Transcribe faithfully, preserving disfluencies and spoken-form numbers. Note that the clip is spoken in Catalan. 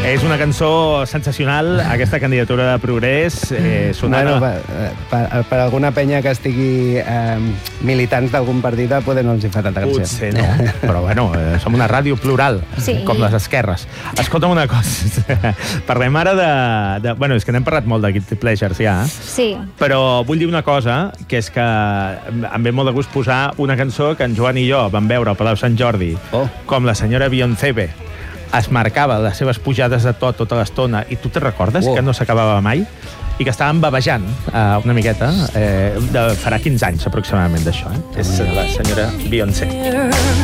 És una cançó sensacional, aquesta candidatura de Progrés. Eh, sonant... Bueno, per, per, per alguna penya que estigui eh, militants d'algun partit, poder no els hi fa tanta gràcia. Potser no, però bueno, eh, som una ràdio plural, sí. com les esquerres. Escolta'm una cosa, parlem ara de, de... Bueno, és que n'hem parlat molt de Guilty Pleasures, ja. Sí. Però vull dir una cosa, que és que em ve molt de gust posar una cançó que en Joan i jo vam veure al Palau Sant Jordi, oh. com la senyora Beyoncé es marcava les seves pujades de to tota l'estona, i tu te recordes oh. que no s'acabava mai? I que estàvem babejant uh, una miqueta, eh, de, farà quinze anys aproximadament d'això, eh? És la senyora Beyoncé.